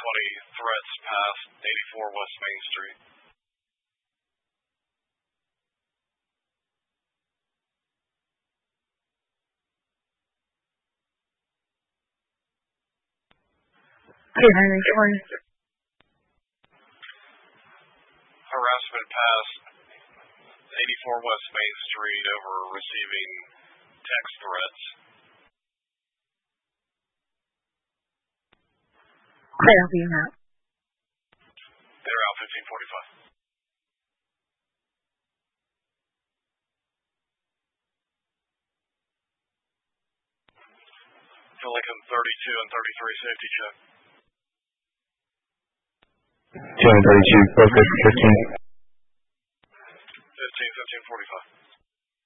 threats past 84 West Main Street. Okay, Henry, good morning. Harassment past 84 West Main Street over receiving text threats. Okay, I'll be in out. They're out 1545. Lincoln 32 and 33 safety check. 232, focus 15. 15, 1545.